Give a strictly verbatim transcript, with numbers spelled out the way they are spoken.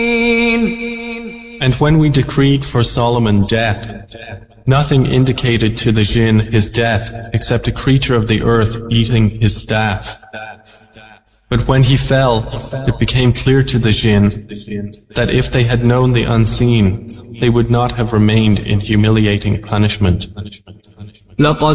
And when we decreed for Solomon death, nothing indicated to the jinn his death except a creature of the earth eating his staff. But when he fell, it became clear to the jinn that if they had known the unseen, they would not have remained in humiliating punishment.